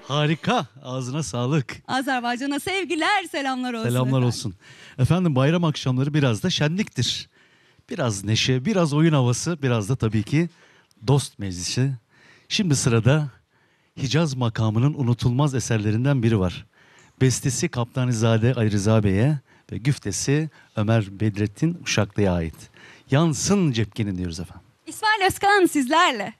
Harika. Ağzına sağlık. Azerbaycan'a sevgiler, selamlar olsun. Selamlar efendim. olsun. Efendim bayram akşamları biraz da şenliktir. Biraz neşe, biraz oyun havası, biraz da tabii ki dost meclisi. Şimdi sırada Hicaz makamının unutulmaz eserlerinden biri var. Bestesi Kaptanizade Ali Rıza Bey'e ve güftesi Ömer Bedrettin Uşaklı'ya ait. Yansın cepkenin diyoruz efendim. İsmail Özkan sizlerle.